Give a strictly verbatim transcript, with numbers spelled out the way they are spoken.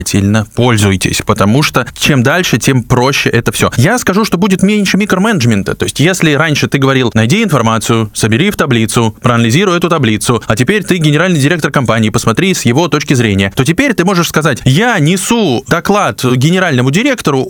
сильно пользуйтесь, потому что чем дальше, тем проще это все. Я скажу, что будет меньше микроменеджмента. То есть, если раньше ты говорил, найди информацию, собери в таблицу, проанализируй эту таблицу, а теперь ты генеральный директор компании, посмотри с его точки зрения, то теперь ты можешь сказать, я несу доклад генеральному директору